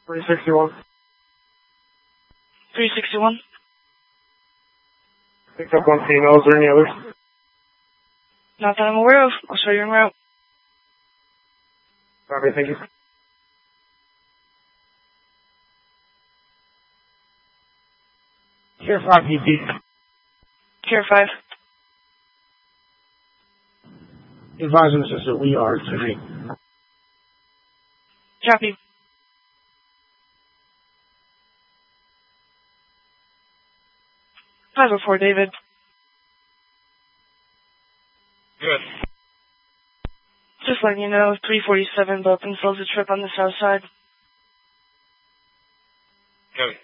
361. 361. Picked up one female. Is there any others? Not that I'm aware of. I'll show you en route. Copy, thank you. Tier 5 PP. Tier 5. Advise and assistant, we are today. Copy. Five 504, David. Good. Just letting you know, 347 booked themselves a trip on the south side. Copy.